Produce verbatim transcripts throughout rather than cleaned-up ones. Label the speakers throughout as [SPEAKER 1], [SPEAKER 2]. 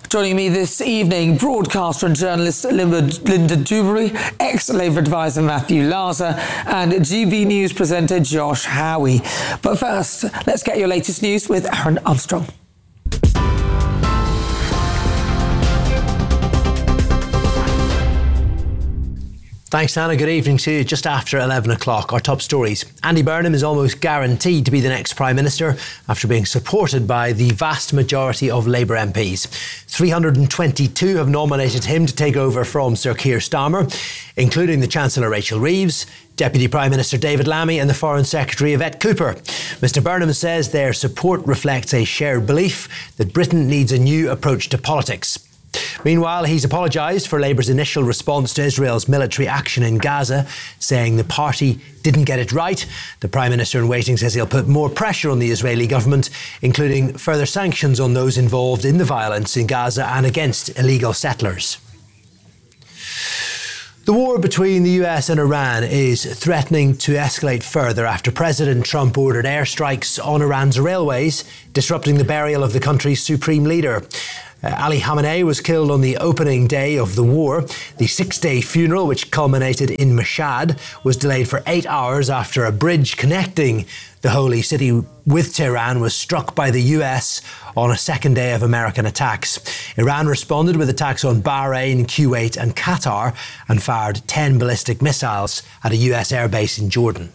[SPEAKER 1] Joining me this evening, broadcaster and journalist Linda, Linda Dewberry, ex-Labour advisor Matthew Laza, and G B News presenter Josh Howie. But first, let's get your latest news with Aaron Armstrong.
[SPEAKER 2] Thanks, Anna. Good evening to you. Just after eleven o'clock, our top stories. Andy Burnham is almost guaranteed to be the next Prime Minister after being supported by the vast majority of Labour M Ps. three hundred twenty-two have nominated him to take over from Sir Keir Starmer, including the Chancellor Rachel Reeves, Deputy Prime Minister David Lammy and the Foreign Secretary Yvette Cooper. Mister Burnham says their support reflects a shared belief that Britain needs a new approach to politics. Meanwhile, he's apologised for Labour's initial response to Israel's military action in Gaza, saying the party didn't get it right. The Prime Minister in waiting says he'll put more pressure on the Israeli government, including further sanctions on those involved in the violence in Gaza and against illegal settlers. The war between the U S and Iran is threatening to escalate further after President Trump ordered airstrikes on Iran's railways, disrupting the burial of the country's supreme leader. Uh, Ali Khamenei was killed on the opening day of the war. The six-day funeral, which culminated in Mashhad, was delayed for eight hours after a bridge connecting the holy city with Tehran was struck by the U S on a second day of American attacks. Iran responded with attacks on Bahrain, Kuwait and Qatar and fired ten ballistic missiles at a U S airbase in Jordan.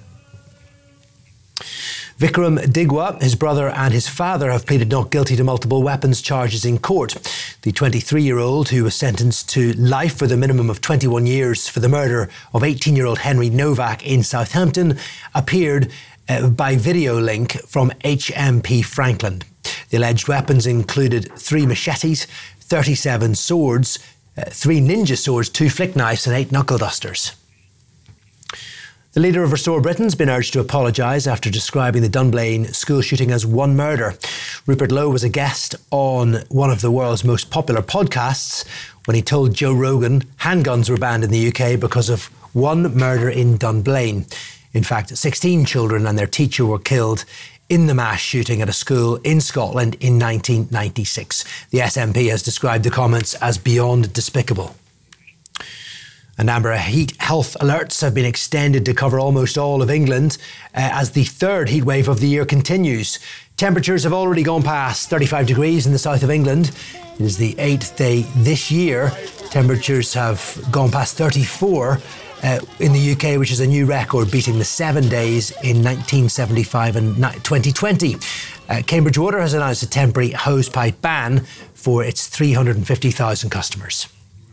[SPEAKER 2] Vikram Digwa, his brother and his father have pleaded not guilty to multiple weapons charges in court. The twenty-three-year-old, who was sentenced to life with a minimum of twenty-one years for the murder of eighteen-year-old Henry Novak in Southampton, appeared uh, by video link from H M P Franklin. The alleged weapons included three machetes, thirty-seven swords, uh, three ninja swords, two flick knives and eight knuckle dusters. The leader of Restore Britain's been urged to apologise after describing the Dunblane school shooting as one murder. Rupert Lowe was a guest on one of the world's most popular podcasts when he told Joe Rogan handguns were banned in the U K because of one murder in Dunblane. In fact, sixteen children and their teacher were killed in the mass shooting at a school in Scotland in nineteen ninety-six. The S N P has described the comments as beyond despicable. And Amber heat health alerts have been extended to cover almost all of England uh, as the third heat wave of the year continues. Temperatures have already gone past thirty-five degrees in the south of England. It is the eighth day this year. Temperatures have gone past thirty-four uh, in the U K, which is a new record, beating the seven days in nineteen seventy-five and twenty twenty. Uh, Cambridge Water has announced a temporary hosepipe ban for its three hundred fifty thousand customers.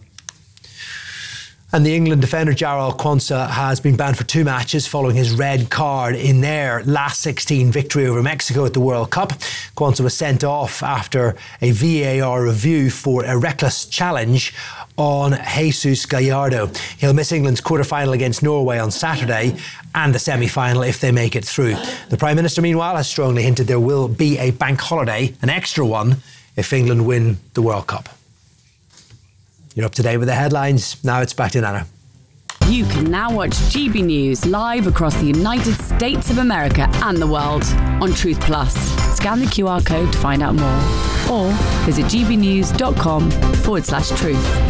[SPEAKER 2] And the England defender Jarrell Quansah has been banned for two matches following his red card in their last sixteen victory over Mexico at the World Cup. Quansah was sent off after a V A R review for a reckless challenge on Jesus Gallardo. He'll miss England's quarter-final against Norway on Saturday and the semi-final if they make it through. The Prime Minister, meanwhile, has strongly hinted there will be a bank holiday, an extra one, if England win the World Cup. You're up to date with the headlines. Now it's back to Nana.
[SPEAKER 3] You can now watch G B News live across the United States of America and the world on Truth Plus. Scan the Q R code to find out more or visit gbnews.com forward slash truth.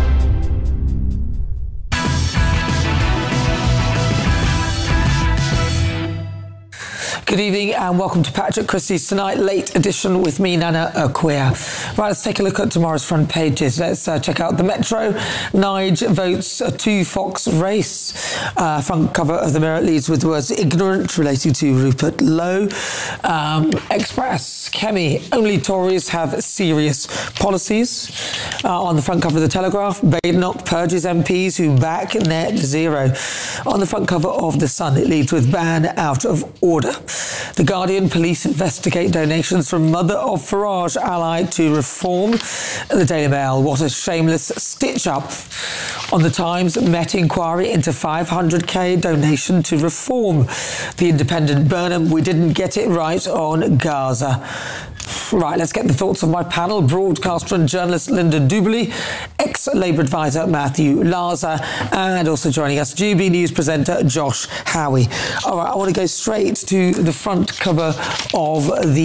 [SPEAKER 1] Good evening and welcome to Patrick Christie's Tonight Late Edition with me, Nana Aquia. Right, let's take a look at tomorrow's front pages. Let's uh, check out the Metro. Nige votes a two-fox race. Uh, front cover of the Mirror leads with the words ignorant relating to Rupert Lowe. Um, Express, Kemi, only Tories have serious policies. Uh, on the front cover of the Telegraph, Badenoch purges M Ps who back net zero. On the front cover of The Sun, it leads with ban out of order. The Guardian, police investigate donations from mother of Farage ally to reform. The Daily Mail, what a shameless stitch-up. On the Times, Met inquiry into five hundred k donation to reform. The Independent, Burnham, we didn't get it right on Gaza. Right, let's get the thoughts of my panel. Broadcaster and journalist Linda Dubley, ex-Labour advisor Matthew Laza, and also joining us, G B News presenter Josh Howie. All right, I want to go straight to the front cover of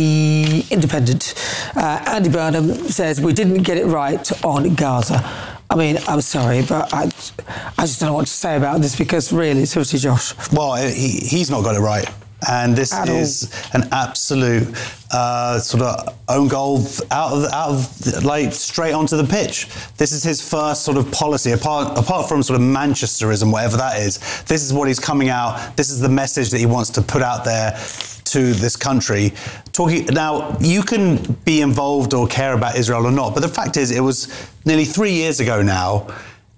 [SPEAKER 1] The Independent. Uh, Andy Burnham says, we didn't get it right on Gaza. I mean, I'm sorry, but I, I just don't know what to say about this because really, seriously, Josh.
[SPEAKER 4] Well, he, he's not got it right. And this
[SPEAKER 1] At
[SPEAKER 4] is all. an absolute uh, sort of own goal out of, out of, like, straight onto the pitch. This is his first sort of policy, apart, apart from sort of Manchesterism, whatever that is. This is what he's coming out. This is the message that he wants to put out there to this country. Talking now, you can be involved or care about Israel or not, but the fact is, it was nearly three years ago now.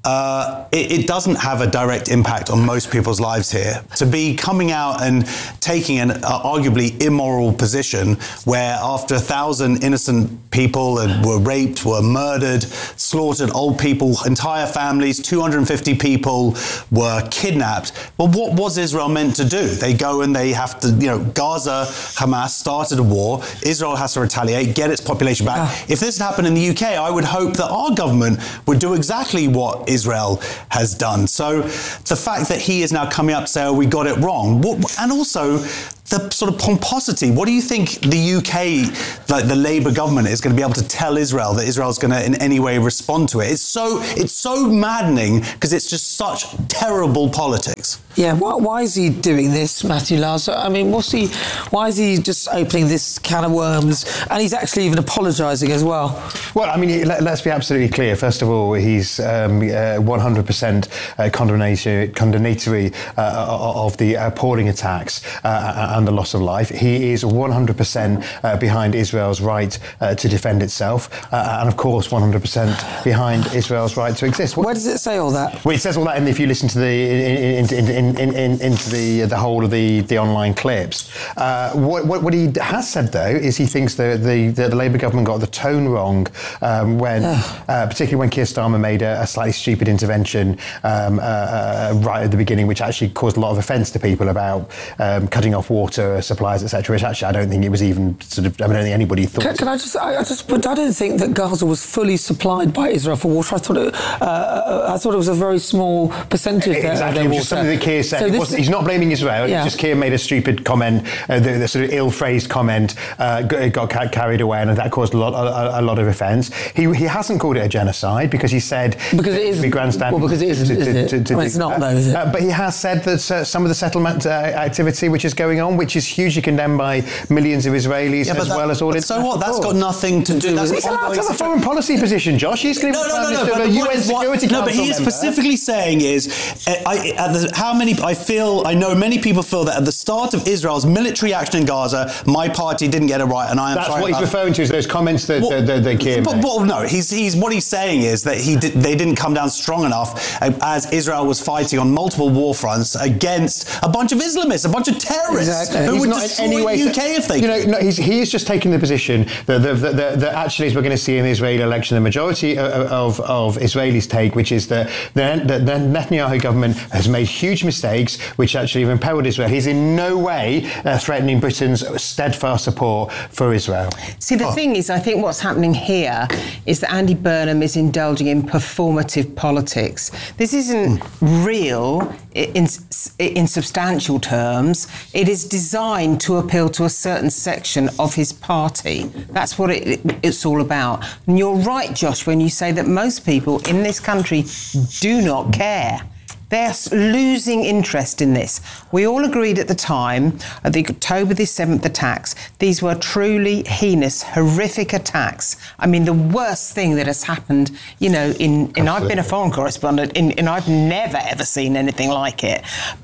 [SPEAKER 4] Uh, it, it doesn't have a direct impact on most people's lives here. To be coming out and taking an uh, arguably immoral position where after a thousand innocent people were raped, were murdered, slaughtered, old people, entire families, two hundred fifty people were kidnapped. Well, what was Israel meant to do? They go and they have to, you know, Gaza, Hamas started a war. Israel has to retaliate, get its population back. Ah. If this happened in the U K, I would hope that our government would do exactly what Israel has done. So the fact that he is now coming up to say, oh, we got it wrong. What, and also the sort of pomposity. What do you think the U K, like the Labour government, is going to be able to tell Israel that Israel is going to in any way respond to it? It's so it's so maddening because it's just such terrible politics.
[SPEAKER 1] Yeah, why, why is he doing this, Matthew Laza? I mean, what's he? Why is he just opening this can of worms? And he's actually even apologising as well.
[SPEAKER 5] Well, I mean, let, let's be absolutely clear. First of all, he's um, uh, one hundred percent uh, condemnatory, condemnatory uh, of the appalling attacks uh, and the loss of life. He is one hundred percent uh, behind Israel's right uh, to defend itself, uh, and of course, one hundred percent behind Israel's right to exist. What,
[SPEAKER 1] Where does it say all that?
[SPEAKER 5] Well, it says all that, and if you listen to the in, in, in, In, in, into the the whole of the, the online clips. Uh, what, what what he has said though is he thinks that the, the, the Labour government got the tone wrong um, when, uh, particularly when Keir Starmer made a, a slightly stupid intervention um, uh, uh, right at the beginning, which actually caused a lot of offence to people about um, cutting off water supplies, et cetera. Which actually I don't think it was even sort of. I, mean, I don't think anybody thought.
[SPEAKER 1] Can, can I just? I, I just. But I didn't think that Gaza was fully supplied by Israel for water. I thought it. Uh, I thought it was a very small percentage.
[SPEAKER 5] Exactly,
[SPEAKER 1] there,
[SPEAKER 5] which is something that Keir said.
[SPEAKER 1] So
[SPEAKER 5] It he's not blaming Israel.
[SPEAKER 1] Yeah.
[SPEAKER 5] It's just Keir made a stupid comment, uh, the, the sort of ill-phrased comment, uh, got, got ca- carried away, and that caused a lot, a, a lot of offence. He he hasn't called it a genocide because he said
[SPEAKER 1] because it is
[SPEAKER 5] grandstand.
[SPEAKER 1] Well, because it is.
[SPEAKER 5] To,
[SPEAKER 1] is
[SPEAKER 5] to,
[SPEAKER 1] it?
[SPEAKER 5] to, to,
[SPEAKER 1] I mean, it's not though, is it?
[SPEAKER 5] Uh, but he has said that uh, some of the settlement uh, activity which is going on, which is hugely condemned by millions of Israelis,
[SPEAKER 4] yeah,
[SPEAKER 5] as
[SPEAKER 4] that,
[SPEAKER 5] well as all.
[SPEAKER 4] So what? That's got nothing to do. That's
[SPEAKER 5] he's allowed to have a foreign policy position, Josh. He's going to be
[SPEAKER 4] no, no, no, no,
[SPEAKER 5] but
[SPEAKER 4] the
[SPEAKER 5] U N Security Council
[SPEAKER 4] No, but he is
[SPEAKER 5] member.
[SPEAKER 4] specifically saying is, uh, I, at the, how many? I feel. I know many people feel that at the start of Israel's military action in Gaza, my party didn't get it right, and I am
[SPEAKER 5] That's
[SPEAKER 4] sorry
[SPEAKER 5] what he's
[SPEAKER 4] about
[SPEAKER 5] referring to, is those comments that
[SPEAKER 4] well,
[SPEAKER 5] the, the, the Keir
[SPEAKER 4] but,
[SPEAKER 5] made.
[SPEAKER 4] well, no, he's, he's what he's saying is that he did, they didn't come down strong enough uh, as Israel was fighting on multiple war fronts against a bunch of Islamists, a bunch of terrorists
[SPEAKER 1] exactly.
[SPEAKER 4] who
[SPEAKER 5] he's
[SPEAKER 4] would
[SPEAKER 5] not
[SPEAKER 4] destroy
[SPEAKER 5] in any way
[SPEAKER 4] the U K if they
[SPEAKER 5] you know, no, he's, he is just taking the position that, that, that, that, that actually, as we're going to see in the Israeli election, the majority of, of, of Israelis take, which is that the, the, the Netanyahu government has made huge mistakes, which actually have empowered Israel. He's in no way uh, threatening Britain's steadfast support for Israel.
[SPEAKER 6] See, the oh. thing is, I think what's happening here is that Andy Burnham is indulging in performative politics. This isn't mm. real in, in substantial terms. It is designed to appeal to a certain section of his party. That's what it, it's all about. And you're right, Josh, when you say that most people in this country do not care. They're losing interest in this. We all agreed at the time, at the October the seventh attacks, these were truly heinous, horrific attacks. I mean, the worst thing that has happened, you know, in, in I've been a foreign correspondent, in, and I've never, ever seen anything like it.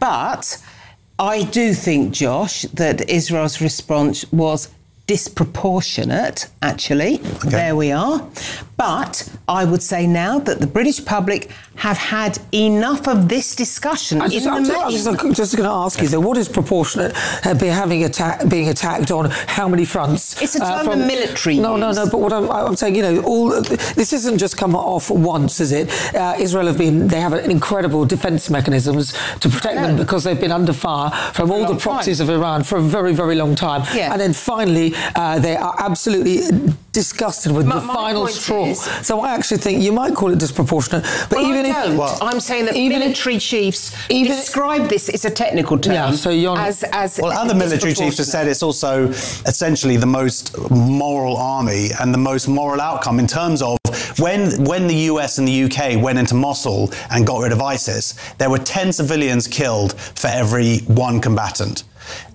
[SPEAKER 6] But I do think, Josh, that Israel's response was disproportionate, actually. Okay. There we are. But I would say now that the British public have had enough of this discussion
[SPEAKER 1] I
[SPEAKER 6] in
[SPEAKER 1] just,
[SPEAKER 6] the
[SPEAKER 1] I'm
[SPEAKER 6] main.
[SPEAKER 1] just, just, just going to ask you, so what is proportionate uh, be having attack, being attacked on how many fronts?
[SPEAKER 6] It's a term
[SPEAKER 1] uh,
[SPEAKER 6] the military
[SPEAKER 1] No, no,
[SPEAKER 6] use.
[SPEAKER 1] no, but what I'm, I'm saying, you know, all this isn't just come off once, is it? Uh, Israel have been, they have an incredible defence mechanisms to protect them because they've been under fire from all the proxies
[SPEAKER 6] time.
[SPEAKER 1] of Iran for a very, very long time.
[SPEAKER 6] Yeah.
[SPEAKER 1] And then finally, uh, they are absolutely disgusted with
[SPEAKER 6] My-
[SPEAKER 1] the
[SPEAKER 6] my
[SPEAKER 1] final
[SPEAKER 6] point
[SPEAKER 1] straw.
[SPEAKER 6] is-
[SPEAKER 1] So I actually think you might call it disproportionate, but
[SPEAKER 6] Well,
[SPEAKER 1] even
[SPEAKER 6] I
[SPEAKER 1] if
[SPEAKER 6] don't.
[SPEAKER 4] Well,
[SPEAKER 6] I'm saying that
[SPEAKER 1] even if-
[SPEAKER 6] military chiefs
[SPEAKER 1] even-
[SPEAKER 6] describe this. It's a technical term.
[SPEAKER 1] Yeah, so you're-
[SPEAKER 6] as as
[SPEAKER 4] Well, other military chiefs have said it's also essentially the most moral army and the most moral outcome in terms of when when the U S and the U K went into Mosul and got rid of ISIS, there were ten civilians killed for every one combatant.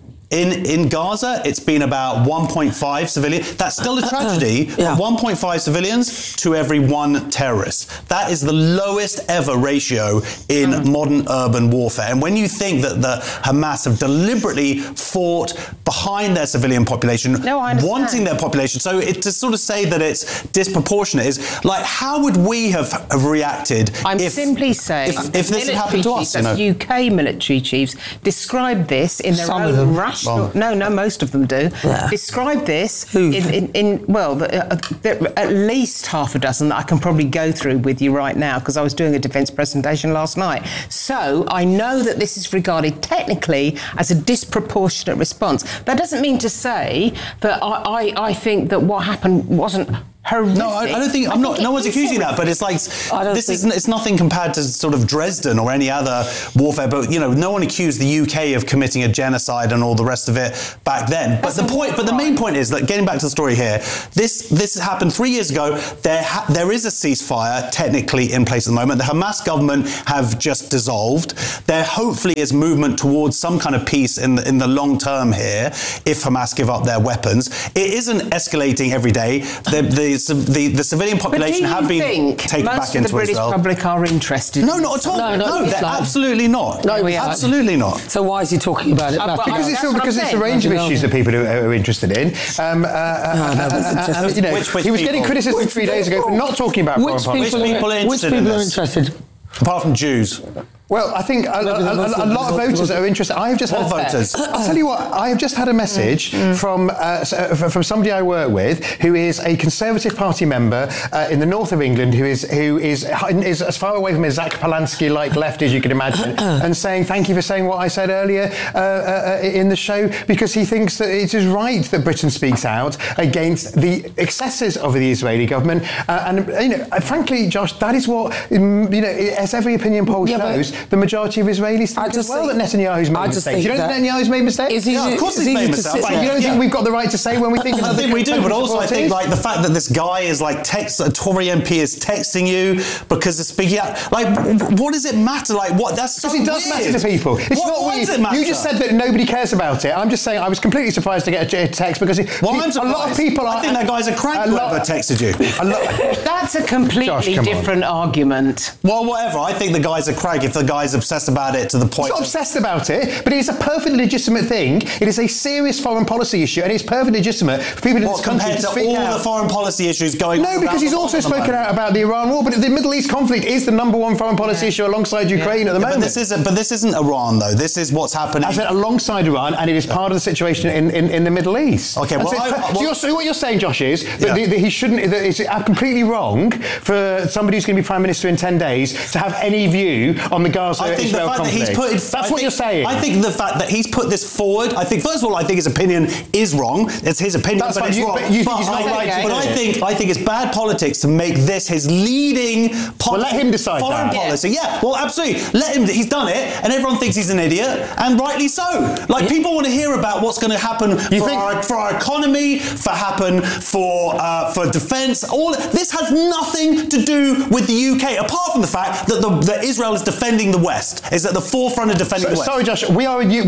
[SPEAKER 4] In in Gaza, it's been about one point five civilians. That's still a tragedy,
[SPEAKER 1] Yeah.
[SPEAKER 4] but one point five civilians to every one terrorist. That is the lowest ever ratio in
[SPEAKER 1] Mm.
[SPEAKER 4] modern urban warfare. And when you think that the Hamas have deliberately fought behind their civilian population,
[SPEAKER 6] No, I understand.
[SPEAKER 4] wanting their population, so it, to sort of say that it's disproportionate is like, how would we have, have reacted
[SPEAKER 6] I'm
[SPEAKER 4] if,
[SPEAKER 6] simply saying
[SPEAKER 4] if,
[SPEAKER 6] that
[SPEAKER 4] if this had happened to
[SPEAKER 6] military
[SPEAKER 4] us?
[SPEAKER 6] chiefs,
[SPEAKER 4] You know?
[SPEAKER 6] U K military chiefs, describe this in their
[SPEAKER 1] Some
[SPEAKER 6] own
[SPEAKER 1] of them.
[SPEAKER 6] rational.
[SPEAKER 4] Well-
[SPEAKER 6] no, no, most of them do.
[SPEAKER 1] Yeah.
[SPEAKER 6] Describe this
[SPEAKER 1] Who?
[SPEAKER 6] in, in, in well, the, uh, there are at least half a dozen that I can probably go through with you right now because I was doing a defence presentation last night. So I know that this is regarded technically as a disproportionate response. That doesn't mean to say that I, I, I think that what happened wasn't horrific.
[SPEAKER 4] No, I, I don't think, I'm not, no one's
[SPEAKER 6] it is
[SPEAKER 4] accusing that, but it's like,
[SPEAKER 1] I don't
[SPEAKER 4] this
[SPEAKER 1] think-
[SPEAKER 4] is, it's nothing compared to sort of Dresden or any other warfare, but, you know, no one accused the U K of committing a genocide and all the rest of it back then. But
[SPEAKER 6] That's
[SPEAKER 4] the
[SPEAKER 6] a
[SPEAKER 4] point,
[SPEAKER 6] war
[SPEAKER 4] but the main
[SPEAKER 6] crime.
[SPEAKER 4] point is that, getting back to the story here, this, this happened three years ago. There, ha- there is a ceasefire technically in place at the moment. The Hamas government have just dissolved. There hopefully is movement towards some kind of peace in the, in the long term here, if Hamas give up their weapons. It isn't escalating every day. The, the, the, the civilian
[SPEAKER 6] But do
[SPEAKER 4] population
[SPEAKER 6] you
[SPEAKER 4] have been
[SPEAKER 6] think
[SPEAKER 4] taken
[SPEAKER 6] most
[SPEAKER 4] back
[SPEAKER 6] of
[SPEAKER 4] into
[SPEAKER 6] the British
[SPEAKER 4] Israel.
[SPEAKER 6] public are interested?
[SPEAKER 4] No, not at all.
[SPEAKER 1] No, no,
[SPEAKER 4] they're
[SPEAKER 1] it's like-
[SPEAKER 4] absolutely not.
[SPEAKER 1] No, we are.
[SPEAKER 4] absolutely not.
[SPEAKER 1] So why is he talking about it?
[SPEAKER 6] Uh,
[SPEAKER 1] Matthew?
[SPEAKER 6] well,
[SPEAKER 5] Because it's,
[SPEAKER 6] That's what
[SPEAKER 5] because
[SPEAKER 6] I'm
[SPEAKER 5] it's a
[SPEAKER 6] saying.
[SPEAKER 5] range of
[SPEAKER 1] No.
[SPEAKER 5] issues that people are, are interested in. Um, uh, uh,
[SPEAKER 1] No, no, but it's
[SPEAKER 5] uh,
[SPEAKER 1] just-
[SPEAKER 5] uh, you know,
[SPEAKER 4] Which- which
[SPEAKER 5] he was getting
[SPEAKER 4] people?
[SPEAKER 5] criticism three days ago for not talking about
[SPEAKER 1] Which
[SPEAKER 5] foreign
[SPEAKER 1] people,
[SPEAKER 5] policy.
[SPEAKER 4] people are
[SPEAKER 1] which
[SPEAKER 4] interested in
[SPEAKER 1] people are
[SPEAKER 4] this?
[SPEAKER 1] interested?
[SPEAKER 4] Apart from Jews.
[SPEAKER 5] Well, I think a, a,
[SPEAKER 1] No, but
[SPEAKER 5] a,
[SPEAKER 1] the
[SPEAKER 5] a lot of
[SPEAKER 1] Muslim-
[SPEAKER 5] voters are interested. I have just
[SPEAKER 4] What
[SPEAKER 5] had a
[SPEAKER 4] voters?
[SPEAKER 5] I'll tell you what. I have just had a message from uh, s- uh, from somebody I work with who is a Conservative Party member uh, in the north of England, who is who is is as far away from a Zach Polanski-like left as you can imagine, and saying thank you for saying what I said earlier uh, uh, in the show, because he thinks that it is right that Britain speaks out against the excesses of the Israeli government. Uh, and you know, frankly, Josh, that is what um, you know. As every opinion poll
[SPEAKER 1] Yeah, but-
[SPEAKER 5] shows, the majority of Israelis think
[SPEAKER 1] I
[SPEAKER 5] as
[SPEAKER 1] just
[SPEAKER 5] well
[SPEAKER 1] think-
[SPEAKER 5] that Netanyahu's made
[SPEAKER 1] I just
[SPEAKER 5] mistakes.
[SPEAKER 1] think
[SPEAKER 5] You don't
[SPEAKER 1] that-
[SPEAKER 5] think Netanyahu's made mistakes?
[SPEAKER 1] It's easy-
[SPEAKER 4] Yeah, of course
[SPEAKER 1] it's
[SPEAKER 4] he's made
[SPEAKER 1] easy to
[SPEAKER 4] mistakes.
[SPEAKER 1] sit
[SPEAKER 4] But
[SPEAKER 1] there.
[SPEAKER 5] You don't
[SPEAKER 4] Yeah.
[SPEAKER 5] think we've got the right to say when we think
[SPEAKER 4] I
[SPEAKER 5] another
[SPEAKER 4] think we do, but
[SPEAKER 5] country's
[SPEAKER 4] also I think
[SPEAKER 5] supporters?
[SPEAKER 4] like the fact that this guy is like text a Tory M P is texting you because of speaking out. Like, w- what does it matter? Like, what? That's so
[SPEAKER 5] Because it does
[SPEAKER 4] weird.
[SPEAKER 5] matter to people. It's
[SPEAKER 4] What-
[SPEAKER 5] not
[SPEAKER 4] why
[SPEAKER 5] weird.
[SPEAKER 4] does it matter?
[SPEAKER 5] You just said that nobody cares about it. I'm just saying I was completely surprised to get a a text because it,
[SPEAKER 4] Well,
[SPEAKER 5] a
[SPEAKER 4] I'm surprised.
[SPEAKER 5] lot of people are.
[SPEAKER 4] I think that guy's a crank.
[SPEAKER 5] a lot-
[SPEAKER 4] Whoever texted you.
[SPEAKER 5] a lot-
[SPEAKER 6] That's a completely
[SPEAKER 5] Josh, come on.
[SPEAKER 6] different argument.
[SPEAKER 4] Well, whatever. I think the guy's a crank if the guy's obsessed about it to the point.
[SPEAKER 5] He's not
[SPEAKER 4] of-
[SPEAKER 5] obsessed about it, but it is a perfectly legitimate thing. It is a serious foreign policy issue, and it's perfectly legitimate for people in
[SPEAKER 4] What,
[SPEAKER 5] this country
[SPEAKER 4] compared
[SPEAKER 5] to
[SPEAKER 4] to
[SPEAKER 5] speak
[SPEAKER 4] all
[SPEAKER 5] out.
[SPEAKER 4] the foreign policy issues going on
[SPEAKER 5] No, because
[SPEAKER 4] around
[SPEAKER 5] he's
[SPEAKER 4] the
[SPEAKER 5] also
[SPEAKER 4] world at the
[SPEAKER 5] spoken
[SPEAKER 4] moment?
[SPEAKER 5] out about the Iran war, but the Middle East conflict is the number one foreign policy issue alongside Ukraine at the
[SPEAKER 4] Yeah,
[SPEAKER 5] moment.
[SPEAKER 4] but this isn't. But this isn't Iran, though. This is what's happening.
[SPEAKER 5] I said alongside Iran, and it is part of the situation in, in, in the Middle East.
[SPEAKER 4] Okay,
[SPEAKER 5] And
[SPEAKER 4] well,
[SPEAKER 5] so,
[SPEAKER 4] I-
[SPEAKER 5] it's- so
[SPEAKER 4] well-
[SPEAKER 5] you're, so what you're saying, Josh, is that,
[SPEAKER 4] Yeah.
[SPEAKER 5] the, that he shouldn't. That it's completely wrong for somebody who's going to be prime minister in ten days to have any view on the
[SPEAKER 4] I think the
[SPEAKER 5] Gaza-Israel
[SPEAKER 4] fact
[SPEAKER 5] conflict.
[SPEAKER 4] that he's put.
[SPEAKER 5] That's
[SPEAKER 4] I
[SPEAKER 5] what
[SPEAKER 4] think-
[SPEAKER 5] you're saying.
[SPEAKER 4] I think the fact that he's put this forward. I think first of all, I think his opinion is wrong. It's his opinion,
[SPEAKER 5] That's
[SPEAKER 4] but
[SPEAKER 5] fine.
[SPEAKER 4] it's
[SPEAKER 5] You-
[SPEAKER 4] wrong.
[SPEAKER 5] but you think he's not
[SPEAKER 4] I,
[SPEAKER 5] right to
[SPEAKER 4] But
[SPEAKER 5] do
[SPEAKER 4] I
[SPEAKER 5] it?
[SPEAKER 4] think I think it's bad politics to make this his leading. Po-
[SPEAKER 5] Well, let him decide
[SPEAKER 4] foreign
[SPEAKER 5] that.
[SPEAKER 4] policy. Yeah, well, absolutely. Let him. He's done it, and everyone thinks he's an idiot, and rightly so. Like people want to hear about what's going to happen for
[SPEAKER 5] think-
[SPEAKER 4] our for our economy, for happen for uh, for defence. All this has nothing to do with the U K, apart from the fact that the that Israel is defending the West, is at the forefront of defending
[SPEAKER 5] So-
[SPEAKER 4] the West.
[SPEAKER 5] sorry, Josh. We are a, we are a member.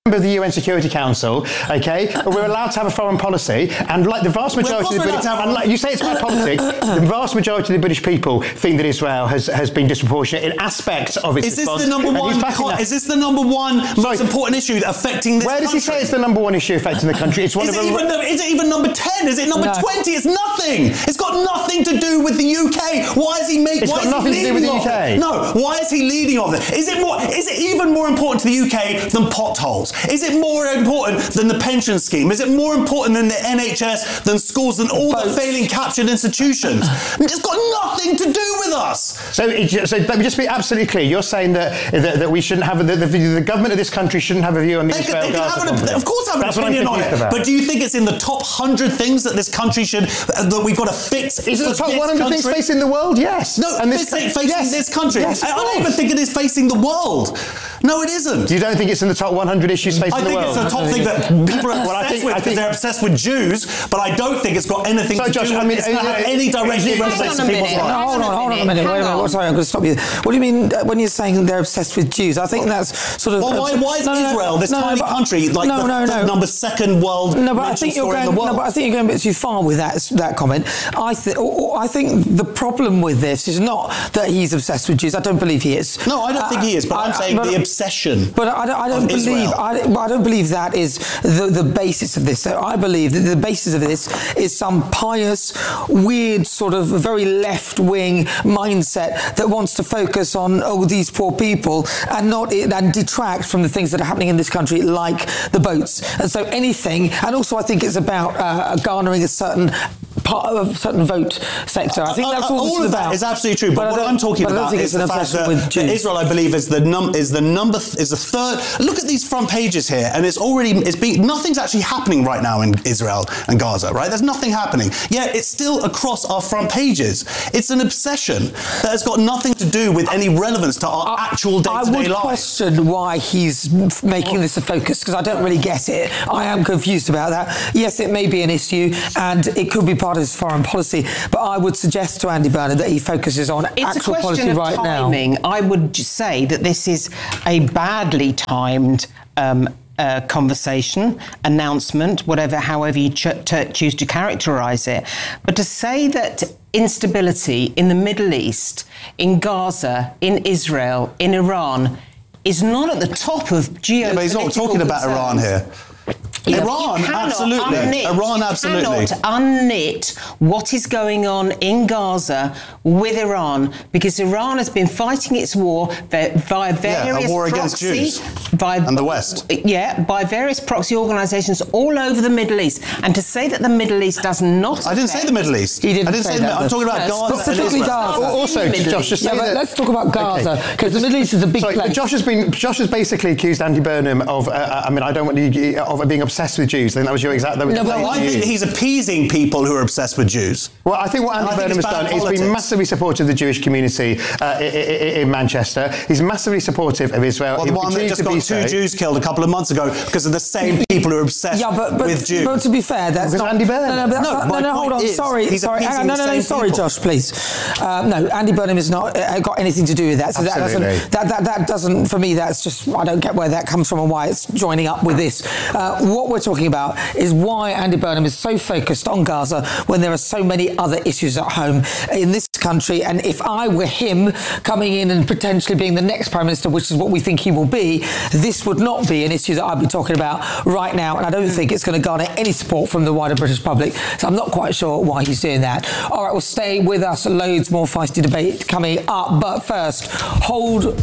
[SPEAKER 5] of the U N Security Council, okay, we're allowed to have a foreign policy, and like the vast majority of the British, and like you say it's about politics, the vast majority of the British people think that Israel has, has been disproportionate in aspects of its
[SPEAKER 4] Is this
[SPEAKER 5] response.
[SPEAKER 4] the number one? Co- is this the number one
[SPEAKER 5] Sorry.
[SPEAKER 4] most important issue affecting this
[SPEAKER 5] Where does
[SPEAKER 4] country?
[SPEAKER 5] he say it's the number one issue affecting the country? It's one
[SPEAKER 4] Is
[SPEAKER 5] of
[SPEAKER 4] it,
[SPEAKER 5] the.
[SPEAKER 4] even, is it even number ten? Is it number
[SPEAKER 1] No.
[SPEAKER 4] twenty? It's nothing. It's got nothing to do with the U K. Why is he making?
[SPEAKER 5] It's
[SPEAKER 4] why
[SPEAKER 5] got
[SPEAKER 4] is
[SPEAKER 5] nothing
[SPEAKER 4] he
[SPEAKER 5] to do with the
[SPEAKER 4] leading
[SPEAKER 5] U K.
[SPEAKER 4] off it? No. Why is he leading off it? Is it more? Is it even more important to the U K than potholes? Is it more important than the pension scheme? Is it more important than the N H S, than schools, than all the failing captured institutions? It's got nothing to do with us.
[SPEAKER 5] So, it, so let me just be absolutely clear. You're saying that that, that we shouldn't have a, the, the, the government of this country shouldn't have a view on the
[SPEAKER 4] They can,
[SPEAKER 5] Israel
[SPEAKER 4] they can
[SPEAKER 5] Gaza
[SPEAKER 4] have an,
[SPEAKER 5] conflict.
[SPEAKER 4] of course, have an
[SPEAKER 5] That's what I'm
[SPEAKER 4] opinion on it.
[SPEAKER 5] confused about.
[SPEAKER 4] But do you think it's in the top hundred things that this country should uh, that we've got to fix?
[SPEAKER 5] Is it
[SPEAKER 4] for
[SPEAKER 5] the top
[SPEAKER 4] this
[SPEAKER 5] one hundred things
[SPEAKER 4] country?
[SPEAKER 5] facing the world? Yes.
[SPEAKER 4] No,
[SPEAKER 5] and
[SPEAKER 4] this ain't facing
[SPEAKER 5] yes.
[SPEAKER 4] this country.
[SPEAKER 5] Yes,
[SPEAKER 4] I,
[SPEAKER 5] of
[SPEAKER 4] I don't even
[SPEAKER 5] course.
[SPEAKER 4] think it is facing the world. No, it isn't.
[SPEAKER 5] You don't think it's in the top one hundred issues facing
[SPEAKER 4] I
[SPEAKER 5] the
[SPEAKER 4] think
[SPEAKER 5] world?
[SPEAKER 4] it's the top thing that people are
[SPEAKER 5] Well, I
[SPEAKER 4] obsessed
[SPEAKER 5] think-
[SPEAKER 4] with
[SPEAKER 5] I
[SPEAKER 4] because
[SPEAKER 5] think-
[SPEAKER 4] they're obsessed with Jews, but I don't think it's got anything
[SPEAKER 5] So,
[SPEAKER 4] to
[SPEAKER 5] Josh,
[SPEAKER 4] do with
[SPEAKER 5] I mean,
[SPEAKER 4] it's not
[SPEAKER 5] uh,
[SPEAKER 4] have any direct
[SPEAKER 5] is it-
[SPEAKER 4] influence
[SPEAKER 6] Hang on
[SPEAKER 4] to
[SPEAKER 6] a
[SPEAKER 4] people's
[SPEAKER 6] minute.
[SPEAKER 4] lives.
[SPEAKER 1] No, hold on, hold on a minute. Wait a
[SPEAKER 6] Hang
[SPEAKER 1] minute.
[SPEAKER 6] on.
[SPEAKER 1] What, sorry, I'm going to stop you. What do you mean uh, when you're saying they're obsessed with Jews? I think that's sort of.
[SPEAKER 4] Well, why, why is
[SPEAKER 1] No, no,
[SPEAKER 4] Israel, this
[SPEAKER 1] no, no,
[SPEAKER 4] tiny
[SPEAKER 1] but-
[SPEAKER 4] country, like
[SPEAKER 1] no,
[SPEAKER 4] the,
[SPEAKER 1] no,
[SPEAKER 4] the
[SPEAKER 1] no.
[SPEAKER 4] number second world
[SPEAKER 1] No, but I
[SPEAKER 4] mentioned
[SPEAKER 1] think you're
[SPEAKER 4] story
[SPEAKER 1] going.
[SPEAKER 4] in the world?
[SPEAKER 1] No, but I think you're going a bit too far with that that comment. I think. I think the problem with this is not that he's obsessed with Jews. I don't believe he is.
[SPEAKER 4] No, I don't think he is, but
[SPEAKER 1] I-
[SPEAKER 4] I'm
[SPEAKER 1] I-
[SPEAKER 4] saying
[SPEAKER 1] but-
[SPEAKER 4] the obsession.
[SPEAKER 1] But I don't, I don't
[SPEAKER 4] of
[SPEAKER 1] believe.
[SPEAKER 4] Israel.
[SPEAKER 1] I, I don't believe that is the, the basis of this. So I believe that the basis of this is some pious, weird, sort of very left-wing mindset that wants to focus on oh these poor people and not and detract from the things that are happening in this country, like the boats. And so anything, and also I think it's about uh, garnering a certain part of a certain vote sector. I think that's all,
[SPEAKER 4] all
[SPEAKER 1] this
[SPEAKER 4] of
[SPEAKER 1] is
[SPEAKER 4] that
[SPEAKER 1] about.
[SPEAKER 4] is absolutely true. But,
[SPEAKER 1] I
[SPEAKER 4] what
[SPEAKER 1] don't-
[SPEAKER 4] I'm talking
[SPEAKER 1] but I don't
[SPEAKER 4] about
[SPEAKER 1] think
[SPEAKER 4] is
[SPEAKER 1] it's
[SPEAKER 4] the
[SPEAKER 1] an
[SPEAKER 4] fact
[SPEAKER 1] obsession
[SPEAKER 4] that,
[SPEAKER 1] with
[SPEAKER 4] that
[SPEAKER 1] Jews.
[SPEAKER 4] Israel, I believe, is the num is the number is the third. Look at these front pages here, and it's already it's being nothing's actually happening right now in Israel and Gaza. Right, there's nothing happening. Yet it's still across our front pages. It's an obsession that has got nothing to do with any relevance to our actual
[SPEAKER 1] I
[SPEAKER 4] day-to-day
[SPEAKER 1] would
[SPEAKER 4] lives.
[SPEAKER 1] question why he's f- making this a focus because I don't really get it. I am confused about that. Yes, it may be an issue and it could be part of his foreign policy, but I would suggest to Andy Burnham that he focuses on
[SPEAKER 6] It's
[SPEAKER 1] actual
[SPEAKER 6] a
[SPEAKER 1] policy
[SPEAKER 6] question of
[SPEAKER 1] right now.
[SPEAKER 6] timing. I would j- say that this is a badly timed um, uh, conversation, announcement, whatever, however you ch- t- choose to characterise it. But to say that instability in the Middle East, in Gaza, in Israel, in Iran, is not at the top of geopolitical
[SPEAKER 4] Yeah, but he's not talking about Iran
[SPEAKER 6] concerns.
[SPEAKER 4] here.
[SPEAKER 6] Yeah,
[SPEAKER 4] Iran,
[SPEAKER 6] you cannot
[SPEAKER 4] absolutely.
[SPEAKER 6] unknit-
[SPEAKER 4] Iran,
[SPEAKER 6] you
[SPEAKER 4] absolutely.
[SPEAKER 6] cannot unknit what is going on in Gaza with Iran because Iran has been fighting its war va- via various
[SPEAKER 4] Yeah, a war against
[SPEAKER 6] proxy,
[SPEAKER 4] Jews
[SPEAKER 6] by,
[SPEAKER 4] and the West.
[SPEAKER 6] Yeah, by various proxy organisations all over the Middle East. And to say that the Middle East does not
[SPEAKER 4] I didn't say the Middle East.
[SPEAKER 1] He didn't
[SPEAKER 4] I didn't
[SPEAKER 1] say
[SPEAKER 4] say,
[SPEAKER 1] that,
[SPEAKER 4] the, I'm
[SPEAKER 1] but-
[SPEAKER 4] talking about
[SPEAKER 6] No,
[SPEAKER 4] Gaza and
[SPEAKER 1] specifically
[SPEAKER 4] Israel.
[SPEAKER 1] Gaza.
[SPEAKER 5] Also,
[SPEAKER 6] In the Middle
[SPEAKER 5] Josh, just
[SPEAKER 1] Yeah,
[SPEAKER 5] say
[SPEAKER 1] but
[SPEAKER 5] that-
[SPEAKER 1] let's talk about Gaza
[SPEAKER 5] Okay.
[SPEAKER 1] because the Middle East is a big
[SPEAKER 5] Sorry,
[SPEAKER 1] place.
[SPEAKER 5] Josh has been. Josh has basically accused Andy Burnham of. Uh, I mean, I don't want you of being obsessed with Jews. I think that was your exact. That was
[SPEAKER 1] No,
[SPEAKER 5] the
[SPEAKER 1] but
[SPEAKER 5] phrase
[SPEAKER 4] I
[SPEAKER 5] you
[SPEAKER 4] think
[SPEAKER 5] used.
[SPEAKER 4] he's appeasing people who are obsessed with Jews.
[SPEAKER 5] Well, I think what
[SPEAKER 4] And
[SPEAKER 5] Andy
[SPEAKER 4] I think
[SPEAKER 5] Burnham
[SPEAKER 4] it's
[SPEAKER 5] has
[SPEAKER 4] bad
[SPEAKER 5] done is
[SPEAKER 4] politics.
[SPEAKER 5] been massively supportive of the Jewish community uh, i- i- in Manchester. He's massively supportive of Israel.
[SPEAKER 4] Well,
[SPEAKER 5] He
[SPEAKER 4] the one that
[SPEAKER 5] continues
[SPEAKER 4] just
[SPEAKER 5] to
[SPEAKER 4] got
[SPEAKER 5] be
[SPEAKER 4] two
[SPEAKER 5] so.
[SPEAKER 4] Jews killed a couple of months ago because of the same people who are obsessed
[SPEAKER 1] Yeah, but, but,
[SPEAKER 4] with Jews.
[SPEAKER 1] but to be fair, that's
[SPEAKER 5] Because
[SPEAKER 1] not
[SPEAKER 5] Andy Burnham.
[SPEAKER 1] No, no, but that's
[SPEAKER 4] No,
[SPEAKER 1] not, no,
[SPEAKER 4] my
[SPEAKER 1] no, hold
[SPEAKER 4] point
[SPEAKER 1] on.
[SPEAKER 4] is,
[SPEAKER 1] sorry,
[SPEAKER 4] he's
[SPEAKER 1] sorry, hang on,
[SPEAKER 4] appeasing
[SPEAKER 1] no,
[SPEAKER 4] the
[SPEAKER 1] no, no,
[SPEAKER 4] same
[SPEAKER 1] sorry,
[SPEAKER 4] people.
[SPEAKER 1] Josh, please. Uh, no, Andy Burnham has not uh, got anything to do with that. So that
[SPEAKER 5] Absolutely.
[SPEAKER 1] doesn't. That, that that doesn't. For me, that's just. I don't get where that comes from and why it's joining up with this. Uh, what we're talking about is why Andy Burnham is so focused on Gaza when there are so many other issues at home in this country. And if I were him coming in and potentially being the next Prime Minister, which is what we think he will be, this would not be an issue that I'd be talking about right now. And I don't think it's going to garner any support from the wider British public. So I'm not quite sure why he's doing that. All right, well, stay with us. Loads more feisty debate coming up. But first, hold...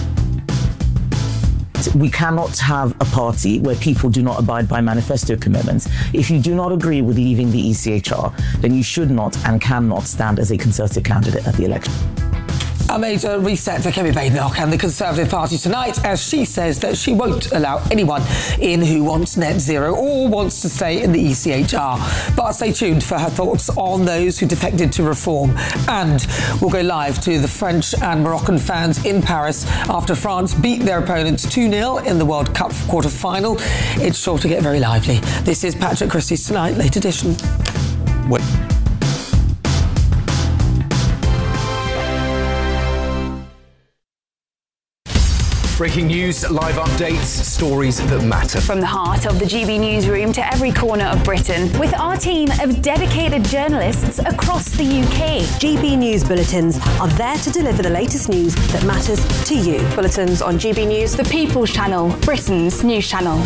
[SPEAKER 7] We cannot have a party where people do not abide by manifesto commitments. If you do not agree with leaving the E C H R, then you should not and cannot stand as a Conservative candidate at the election.
[SPEAKER 1] A major reset for Kemi Badenoch and the Conservative Party tonight as she says that she won't allow anyone in who wants net zero or wants to stay in the E C H R. But stay tuned for her thoughts on those who defected to reform. And we'll go live to the French and Moroccan fans in Paris after France beat their opponents two nil in the World Cup quarter-final. It's sure to get very lively. This is Patrick Christie's Tonight, late edition.
[SPEAKER 4] Wait.
[SPEAKER 8] Breaking news, live updates, stories that matter.
[SPEAKER 9] From the heart of the G B newsroom to every corner of Britain, with our team of dedicated journalists across the U K.
[SPEAKER 10] G B News Bulletins are there to deliver the latest news that matters to you. Bulletins on G B News,
[SPEAKER 9] The People's Channel, Britain's news channel.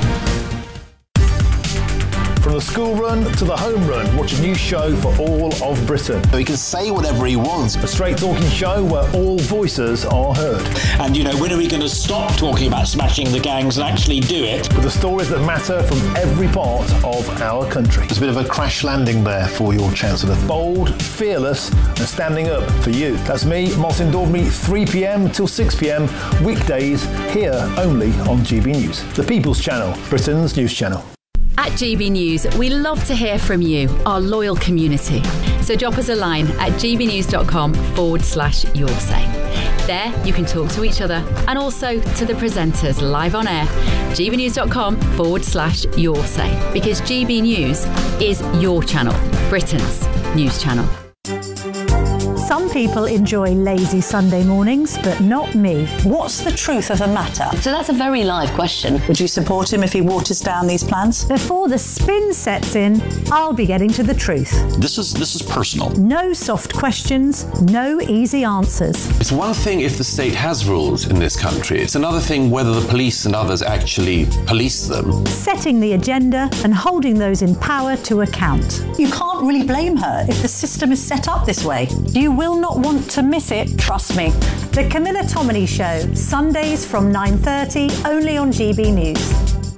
[SPEAKER 11] From the school run to the home run, watch a new show for all of Britain.
[SPEAKER 12] He can say whatever he wants.
[SPEAKER 11] A straight talking show where all voices are heard.
[SPEAKER 13] And, you know, when are we going to stop talking about smashing the gangs and actually do it?
[SPEAKER 11] With the stories that matter from every part of our country.
[SPEAKER 12] There's a bit of a crash landing there for your Chancellor.
[SPEAKER 11] Bold, fearless and standing up for you. That's me, Martin Daubney, three p.m. till six p.m. weekdays here only on G B News. The People's Channel, Britain's news channel.
[SPEAKER 3] At G B News, we love to hear from you, our loyal community. So drop us a line at gbnews.com forward slash your say. There, you can talk to each other and also to the presenters live on air. gbnews.com forward slash your say. Because G B News is your channel, Britain's news channel.
[SPEAKER 14] Some people enjoy lazy Sunday mornings, but not me.
[SPEAKER 15] What's the truth of the matter? So that's a very live question. Would you support him if he waters down these plans?
[SPEAKER 14] Before the spin sets in, I'll be getting to the truth.
[SPEAKER 16] This is this is personal.
[SPEAKER 14] No soft questions, no easy answers.
[SPEAKER 16] It's one thing if the state has rules in this country. It's another thing whether the police and others actually police them.
[SPEAKER 14] Setting the agenda and holding those in power to account.
[SPEAKER 15] You can't really blame her if the system is set up this way.
[SPEAKER 14] You will not want to miss it, trust me. The Camilla Tominey Show, Sundays from nine thirty, only on G B News.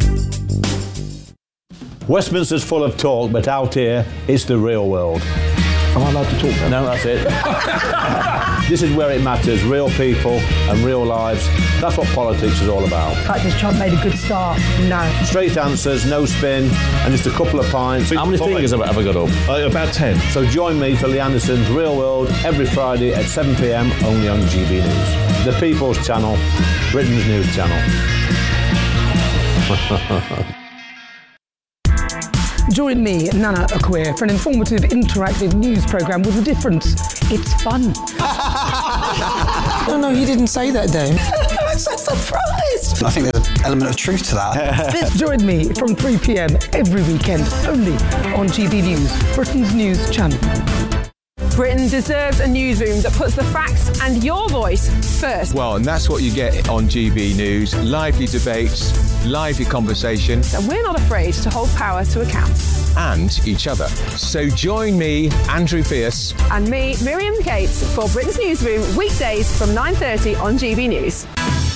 [SPEAKER 17] Westminster's full of talk, but out here, it's the real world.
[SPEAKER 18] Am I allowed to talk now?
[SPEAKER 17] No, that's it. This is where it matters, real people and real lives. That's what politics is all about.
[SPEAKER 19] In fact, has Trump made a good start? No.
[SPEAKER 17] Straight answers, no spin, and just a couple of pints. How many fingers have I ever got up?
[SPEAKER 18] Uh, about ten.
[SPEAKER 17] So join me for Lee Anderson's Real World every Friday at seven p.m. only on G B News. The People's Channel, Britain's news channel.
[SPEAKER 1] Join me, Nana Akua, for an informative, interactive news programme with a difference. It's fun. No, no, he didn't say that, Dave. I'm so surprised.
[SPEAKER 4] I think there's an element of truth to that.
[SPEAKER 1] Join me from three p.m. every weekend, only on G B News, Britain's news channel.
[SPEAKER 20] Britain deserves a newsroom that puts the facts and your voice first.
[SPEAKER 21] Well, and that's what you get on G B News. Lively debates, lively conversation.
[SPEAKER 20] And we're not afraid to hold power to account.
[SPEAKER 21] And each other. So join me, Andrew Pierce.
[SPEAKER 20] And me, Miriam Cates, for Britain's Newsroom, weekdays from nine thirty on G B News.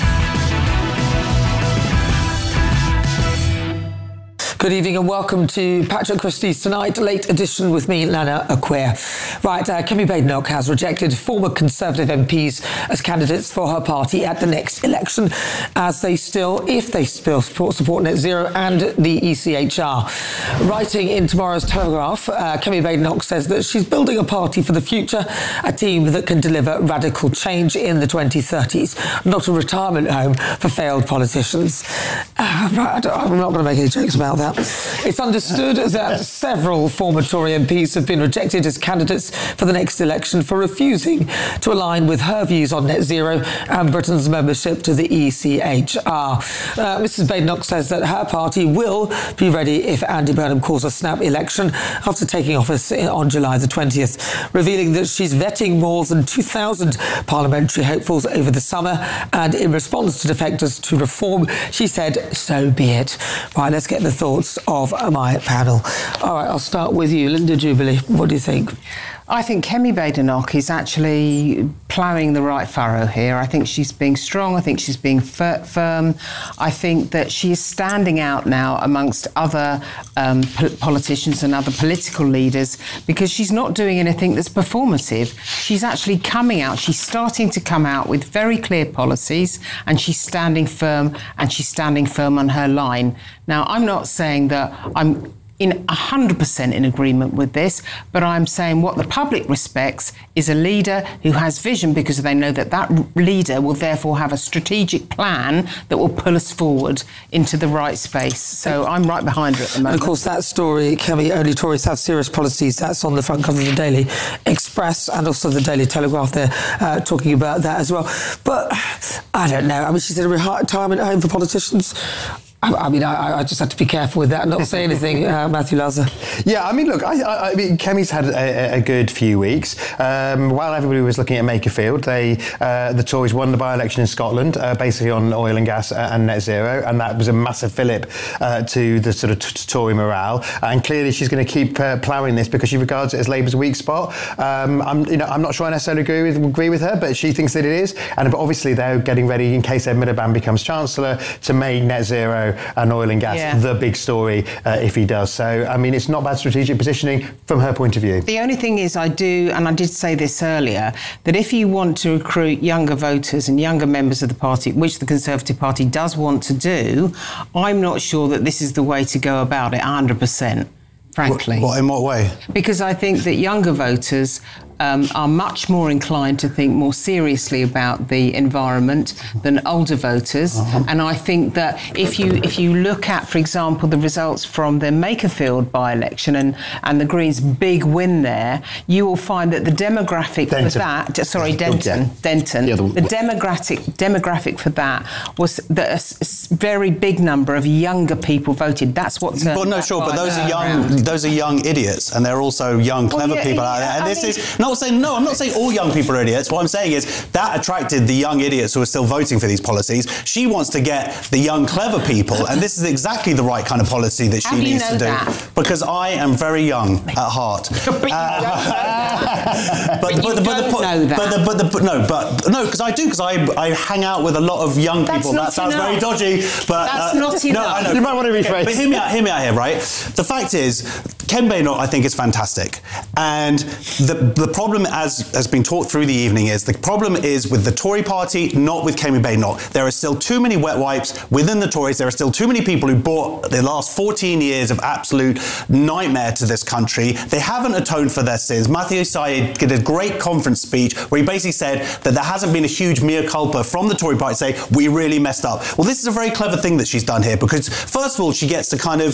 [SPEAKER 1] Good evening and welcome to Patrick Christie's Tonight Late Edition with me, Nana Akua. Right, uh, Kemi Badenoch has rejected former Conservative M Ps as candidates for her party at the next election, as they still, if they still support Net Zero and the E C H R. Writing in tomorrow's Telegraph, uh, Kemi Badenoch says that she's building a party for the future, a team that can deliver radical change in the twenty thirties, not a retirement home for failed politicians. Uh, right, I'm not going to make any jokes about that. It's understood that several former Tory M Ps have been rejected as candidates for the next election for refusing to align with her views on net zero and Britain's membership to the E C H R. Uh, Missus Badenoch says that her party will be ready if Andy Burnham calls a snap election after taking office on July the twentieth, revealing that she's vetting more than two thousand parliamentary hopefuls over the summer, and in response to defectors to reform, she said, so be it. Right, let's get the thoughts of my panel. All right, I'll start with you, Linda Jubilee. What do you think?
[SPEAKER 6] I think Kemi Badenoch is actually ploughing the right furrow here. I think she's being strong. I think she's being fir- firm. I think that she is standing out now amongst other um, po- politicians and other political leaders because she's not doing anything that's performative. She's actually coming out. She's starting to come out with very clear policies, and she's standing firm, and she's standing firm on her line. Now, I'm not saying that I'm in one hundred percent in agreement with this, but I'm saying what the public respects is a leader who has vision, because they know that that leader will therefore have a strategic plan that will pull us forward into the right space. So I'm right behind her at the moment.
[SPEAKER 1] And of course, that story, Kemi, only Tories have serious policies, that's on the front cover of the Daily Express and also the Daily Telegraph. They're uh, talking about that as well. But I don't know. I mean, she said a retirement home for politicians. I, I mean, I, I just have to be careful with that and not say anything, uh, Matthew Laza.
[SPEAKER 5] Yeah, I mean, look, I, I, I mean, Kemi's had a, a good few weeks. Um, while everybody was looking at Makerfield, they, uh, the Tories won the by-election in Scotland, uh, basically on oil and gas and net zero, and that was a massive fillip uh, to the sort of t- Tory morale. And clearly, she's going to keep uh, ploughing this because she regards it as Labour's weak spot. Um, I'm, you know, I'm not sure I necessarily agree with agree with her, but she thinks that it is. And but obviously, they're getting ready in case Ed Miliband becomes Chancellor to make net zero and oil and gas
[SPEAKER 6] yeah.
[SPEAKER 5] the big story uh, if he does. So, I mean, it's not bad strategic positioning from her point of view.
[SPEAKER 6] The only thing is I do, and I did say this earlier, that if you want to recruit younger voters and younger members of the party, which the Conservative Party does want to do, I'm not sure that this is the way to go about it one hundred percent, frankly.
[SPEAKER 4] What, in what way?
[SPEAKER 6] Because I think that younger voters Um, are much more inclined to think more seriously about the environment than older voters. Uh-huh. And I think that if you if you look at, for example, the results from the Makerfield by-election and, and the Greens' big win there, you will find that the demographic
[SPEAKER 5] Denton.
[SPEAKER 6] for that, sorry, Denton,
[SPEAKER 5] yeah.
[SPEAKER 6] Denton,
[SPEAKER 5] Yeah, the,
[SPEAKER 6] the demographic demographic for that was that a, a very big number of younger people voted. That's what turned
[SPEAKER 4] Well, no,
[SPEAKER 6] that
[SPEAKER 4] sure, but those are young.
[SPEAKER 6] around.
[SPEAKER 4] Those are young idiots, and they're also young, clever
[SPEAKER 6] yeah,
[SPEAKER 4] people
[SPEAKER 6] yeah,
[SPEAKER 4] out there. And
[SPEAKER 6] I
[SPEAKER 4] this
[SPEAKER 6] mean-
[SPEAKER 4] is not saying no. I'm not saying all young people are idiots. What I'm saying is that attracted the young idiots who are still voting for these policies. She wants to get the young, clever people, and this is exactly the right kind of policy that she
[SPEAKER 6] How do you
[SPEAKER 4] needs
[SPEAKER 6] know
[SPEAKER 4] to do.
[SPEAKER 6] that?
[SPEAKER 4] Because I am very young at heart.
[SPEAKER 6] But you don't know that.
[SPEAKER 4] But,
[SPEAKER 6] But you
[SPEAKER 4] but, the- but,
[SPEAKER 6] don't
[SPEAKER 4] the,
[SPEAKER 6] know that.
[SPEAKER 4] but, the, but the, but no, but no, because I do, because I I hang out with a lot of young
[SPEAKER 6] That's
[SPEAKER 4] people.
[SPEAKER 6] not
[SPEAKER 4] That sounds
[SPEAKER 6] enough.
[SPEAKER 4] very dodgy, but
[SPEAKER 6] That's
[SPEAKER 4] uh,
[SPEAKER 6] not
[SPEAKER 4] no,
[SPEAKER 6] enough.
[SPEAKER 4] I know.
[SPEAKER 5] You might want to rephrase.
[SPEAKER 4] But hear me out, hear me out here, right? The fact is, Ken Baynott, I think, is fantastic, and the the problem, as has been talked through the evening, is the problem is with the Tory party, not with Kemi Baynott. There are still too many wet wipes within the Tories. There are still too many people who brought the last fourteen years of absolute nightmare to this country. They haven't atoned for their sins. Matthew Syed did a great conference speech where he basically said that there hasn't been a huge mea culpa from the Tory party to say, we really messed up. Well, this is a very clever thing that she's done here, because first of all, she gets to kind of,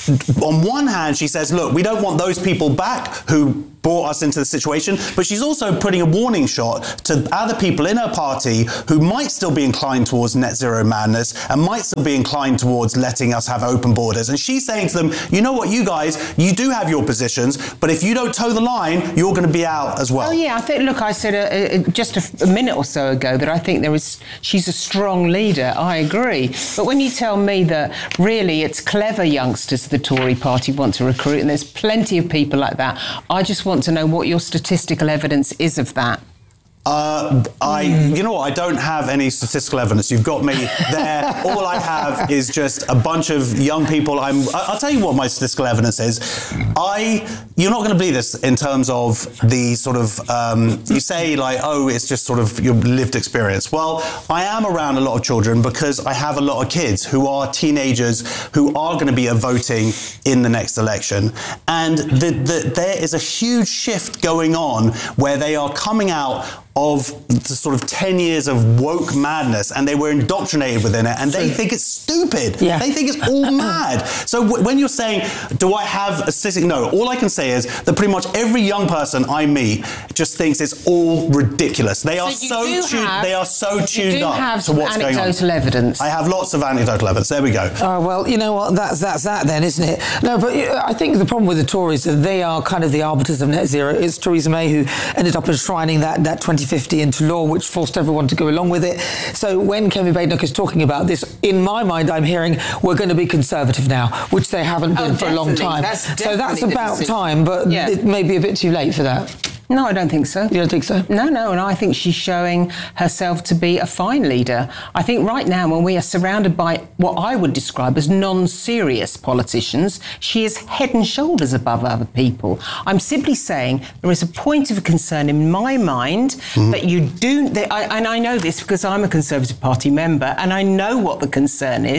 [SPEAKER 4] on one hand, she says, look, we don't want those people back who brought us into the situation, but she's also putting a warning shot to other people in her party who might still be inclined towards net zero madness and might still be inclined towards letting us have open borders. And she's saying to them, you know what, you guys, you do have your positions, but if you don't toe the line, you're going to be out as well.
[SPEAKER 6] Oh yeah, I think. Look, I said uh, uh, just a, a minute or so ago that I think there is. She's a strong leader. I agree. But when you tell me that really it's clever youngsters the Tory party want to recruit, and there's plenty of people like that, I just want to know what your statistical evidence is of that.
[SPEAKER 4] Uh, I, you know what? I don't have any statistical evidence. You've got me there. All I have is just a bunch of young people. I'm. I'll tell you what my statistical evidence is. I. You're not going to believe this in terms of the sort of. Um, you say like, oh, it's just sort of your lived experience. Well, I am around a lot of children because I have a lot of kids who are teenagers who are going to be voting in the next election, and the, the, there is a huge shift going on where they are coming out of the sort of ten years of woke madness, and they were indoctrinated within it, and they think it's stupid.
[SPEAKER 1] Yeah.
[SPEAKER 4] They think it's all mad. So w- when you're saying, do I have a statistic? No, all I can say is that pretty much every young person I meet just thinks it's all ridiculous. They are
[SPEAKER 6] you
[SPEAKER 4] so
[SPEAKER 6] do
[SPEAKER 4] tuned.
[SPEAKER 6] have-
[SPEAKER 4] They are so
[SPEAKER 6] you
[SPEAKER 4] tuned
[SPEAKER 6] do
[SPEAKER 4] up
[SPEAKER 6] have
[SPEAKER 4] to
[SPEAKER 6] some
[SPEAKER 4] what's going on.
[SPEAKER 6] anecdotal evidence.
[SPEAKER 4] I have lots of anecdotal evidence. There we go.
[SPEAKER 1] Oh, well, you know what? That's that's that then, isn't it? No, but uh, I think the problem with the Tories is that they are kind of the arbiters of net zero. It's Theresa May who ended up enshrining that, that twenty fifty into law, which forced everyone to go along with it. So when Kemi Baynott is talking about this, in my mind, I'm hearing we're going to be conservative now, which they haven't been
[SPEAKER 6] Oh,
[SPEAKER 1] for a long
[SPEAKER 6] definitely.
[SPEAKER 1] time.
[SPEAKER 6] That's
[SPEAKER 1] so that's
[SPEAKER 6] definitely the
[SPEAKER 1] about
[SPEAKER 6] decision.
[SPEAKER 1] time, but
[SPEAKER 6] Yeah.
[SPEAKER 1] it may be a bit too late for that.
[SPEAKER 6] No, I don't think so.
[SPEAKER 1] You don't think so?
[SPEAKER 6] No, no, and I think she's showing herself to be a fine leader. I think right now, when we are surrounded by what I would describe as non-serious politicians, she is head and shoulders above other people. I'm simply saying there is a point of concern in my mind mm-hmm. that you do, that I, and I know this because I'm a Conservative Party member, and I know what the concern is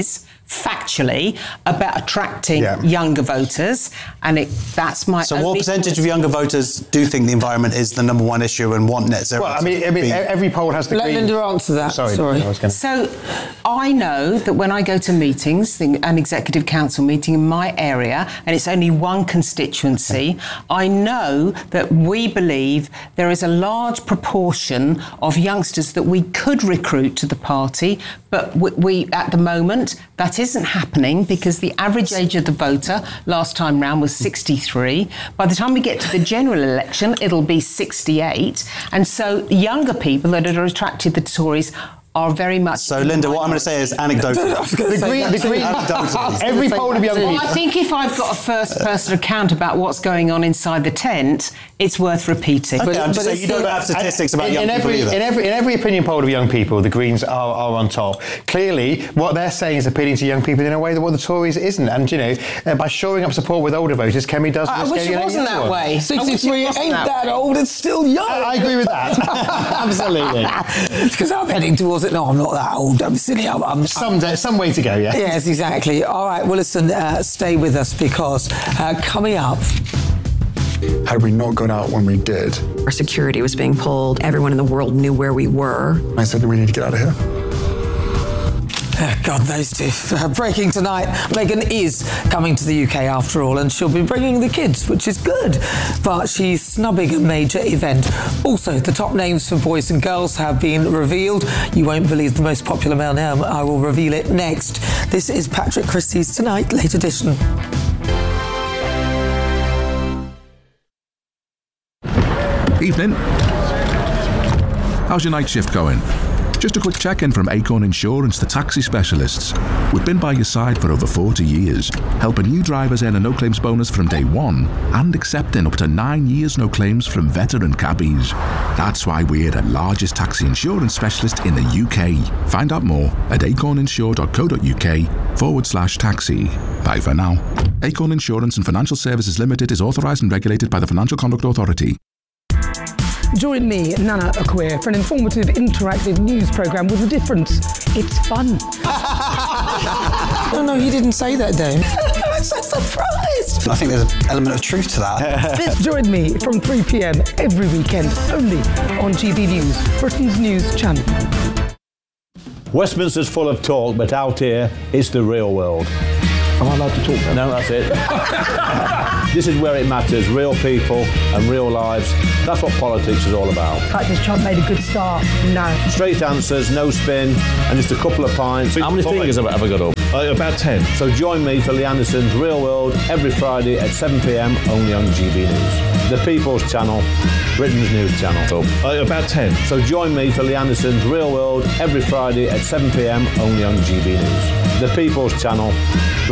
[SPEAKER 6] factually about attracting
[SPEAKER 4] Yeah.
[SPEAKER 6] younger voters, and it, that's my.
[SPEAKER 4] So,
[SPEAKER 6] only
[SPEAKER 4] what percentage of younger voters do think the environment is the number one issue and want net zero?
[SPEAKER 5] Well, I mean, I mean,
[SPEAKER 4] to be-
[SPEAKER 5] every poll has the
[SPEAKER 1] Let
[SPEAKER 5] Greens-
[SPEAKER 1] Linda answer that.
[SPEAKER 5] Sorry,
[SPEAKER 1] Sorry.
[SPEAKER 5] I was gonna...
[SPEAKER 6] So, I know that when I go to meetings, the- an executive council meeting in my area, and it's only one constituency, I know that we believe there is a large proportion of youngsters that we could recruit to the party, but we, we at the moment, that isn't happening because the average age of the voter last time round was sixty-three. By the time we get to the general election, it'll be sixty-eight. And so younger people that are attracted to the Tories are very much...
[SPEAKER 4] So, Linda, what I'm going to say is anecdotal.
[SPEAKER 5] The Green, the Green, every poll of young people...
[SPEAKER 6] Well, I think if I've got a first-person account about what's going on inside the tent, it's worth repeating.
[SPEAKER 4] Okay, I'm just saying you don't have statistics about
[SPEAKER 5] in,
[SPEAKER 4] young
[SPEAKER 5] in
[SPEAKER 4] people
[SPEAKER 5] every,
[SPEAKER 4] either.
[SPEAKER 5] In every, in every opinion poll of young people, the Greens are, are on top. Clearly, what they're saying is appealing to young people in a way that what the Tories isn't. And, you know, uh, by shoring up support with older voters, Kemi does...
[SPEAKER 6] I
[SPEAKER 5] risk
[SPEAKER 6] wish it
[SPEAKER 5] getting a
[SPEAKER 6] wasn't
[SPEAKER 5] younger
[SPEAKER 6] that
[SPEAKER 5] one.
[SPEAKER 6] way.
[SPEAKER 1] sixty-three
[SPEAKER 6] I wish it
[SPEAKER 1] ain't
[SPEAKER 6] wasn't
[SPEAKER 1] that,
[SPEAKER 6] way.
[SPEAKER 1] old, it's still young.
[SPEAKER 5] I, I agree with that. Absolutely.
[SPEAKER 1] Because I'm heading towards it. No, I'm not that old. I'm silly. I'm, I'm,
[SPEAKER 5] Some, day, some way to go, yeah.
[SPEAKER 1] Yes, exactly. All right, well, listen, uh, stay with us because uh, coming up...
[SPEAKER 2] Had we not gone out when we did,
[SPEAKER 22] Our security was being pulled. Everyone in the world knew where we were.
[SPEAKER 2] I said, we need to get out of here.
[SPEAKER 1] Uh, God knows, Tiff. Uh, breaking tonight, Meghan is coming to the U K after all, and she'll be bringing the kids, which is good. But she's snubbing a major event. Also, the top names for boys and girls have been revealed. You won't believe the most popular male name. I will reveal it next. This is Patrick Christie's Tonight Late Edition.
[SPEAKER 23] Evening. How's your night shift going? Just a quick check-in from Acorn Insurance, the taxi specialists. We've been by your side for over forty years, helping new drivers earn a no-claims bonus from day one and accepting up to nine years no claims from veteran cabbies. That's why we're the largest taxi insurance specialist in the U K. Find out more at acorninsure.co.uk forward slash taxi. Bye for now. Acorn Insurance and Financial Services Limited is authorised and regulated by the Financial Conduct Authority.
[SPEAKER 19] Join me, Nana Akua, for an informative, interactive news programme with a difference. It's fun.
[SPEAKER 1] No, no, you didn't say that, Dave. I'm so surprised.
[SPEAKER 4] I think there's an element of truth to that.
[SPEAKER 19] Join me from three p.m. every weekend, only on G B News, Britain's news channel.
[SPEAKER 17] Westminster's full of talk, but out here, it's the real world. Am I allowed to talk now? No, that's it. This is where it matters, real people and real lives. That's what politics is all about.
[SPEAKER 19] In fact, this Trump made a good start. No.
[SPEAKER 17] Straight answers, no spin, and just a couple of pints. How many fingers have I ever got up? Uh, about ten. So join me for Lee Anderson's Real World every Friday at seven p.m. only on G B News. The People's Channel, Britain's news channel. Uh, about ten. So join me for Lee Anderson's Real World every Friday at seven p.m. only on G B News. The People's Channel,